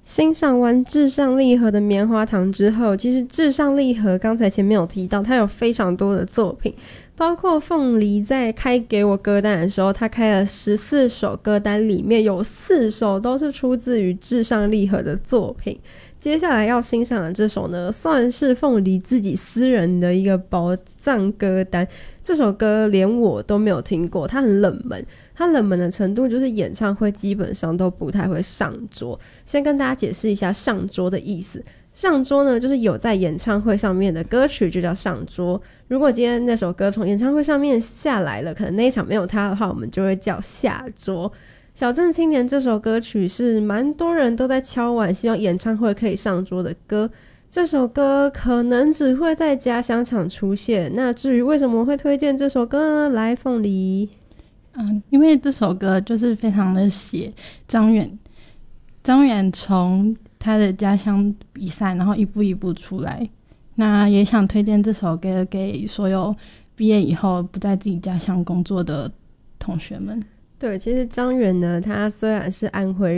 欣赏完至上励合的棉花糖之后，其实至上励合刚才前面有提到，它有非常多的作品，包括凤梨在开给我歌单的时候，他开了14首歌单，里面有4首都是出自于至上励合的作品。接下来要欣赏的这首呢，算是凤梨自己私人的一个宝藏歌单。这首歌连我都没有听过，它很冷门，它冷门的程度就是演唱会基本上都不太会上桌。先跟大家解释一下上桌的意思。上桌呢，就是有在演唱会上面的歌曲就叫上桌。如果今天那首歌从演唱会上面下来了，可能那一场没有它的话，我们就会叫下桌。小镇青年这首歌曲是蛮多人都在敲碗希望演唱会可以上桌的歌，这首歌可能只会在家乡场出现。那至于为什么会推荐这首歌呢？来，凤梨。 因为这首歌就是非常的写张远从他的家乡比赛，然后一步一步出来。那也想推荐这首歌给所有毕业以后不在自己家乡工作的同学们。 对，其实张远呢，他虽然是安徽